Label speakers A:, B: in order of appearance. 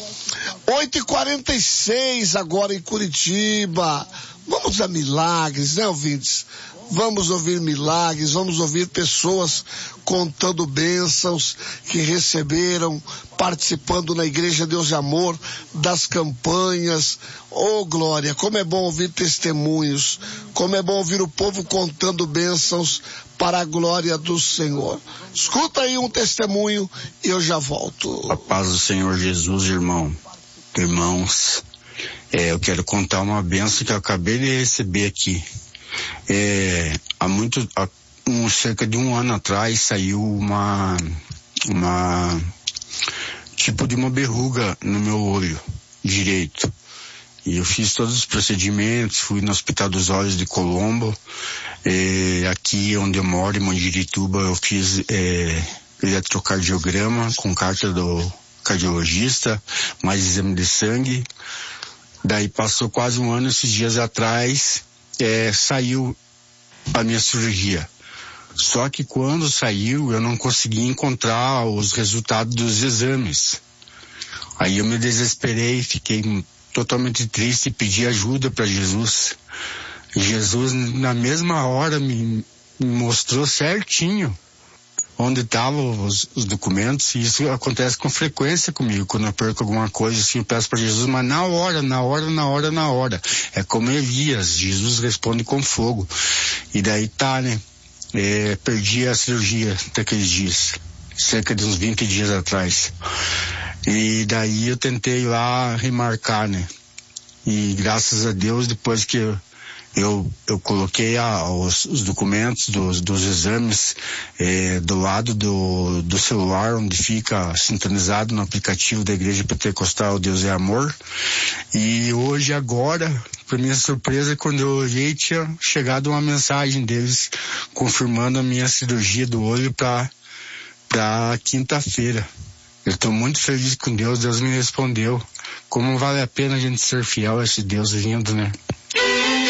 A: 8h46 agora em Curitiba. Vamos a milagres, né, ouvintes? Vamos ouvir milagres, vamos ouvir pessoas contando bênçãos que receberam, participando na Igreja Deus de Amor, das campanhas. Oh, glória, como é bom ouvir testemunhos, como é bom ouvir o povo contando bênçãos para a glória do Senhor. Escuta aí um testemunho e eu já volto.
B: A paz do Senhor Jesus, irmãos, eu quero contar uma bênção que eu acabei de receber aqui. Há cerca de um ano atrás saiu uma tipo de uma verruga no meu olho direito. E eu fiz todos os procedimentos, fui no Hospital dos Olhos de Colombo, aqui onde eu moro, em Mandirituba, eu fiz eletrocardiograma com carta do cardiologista, mais exame de sangue. Daí passou quase um ano, esses dias atrás, saiu a minha cirurgia. Só que quando saiu, eu não consegui encontrar os resultados dos exames. Aí eu me desesperei, fiquei totalmente triste e pedi ajuda para Jesus. Jesus, na mesma hora, me mostrou certinho onde estavam os documentos, e isso acontece com frequência comigo. Quando eu perco alguma coisa, assim, eu peço para Jesus, mas na hora. É como Elias, Jesus responde com fogo. E daí perdi a cirurgia daqueles dias, cerca de uns 20 dias atrás. E daí eu tentei lá remarcar, né? E graças a Deus, depois que eu coloquei os documentos dos exames do lado do celular, onde fica sintonizado no aplicativo da Igreja Pentecostal Deus é Amor. E hoje, agora, para minha surpresa, quando eu olhei, tinha chegado uma mensagem deles confirmando a minha cirurgia do olho para quinta-feira. Eu estou muito feliz com Deus me respondeu. Como vale a pena a gente ser fiel a esse Deus lindo, né?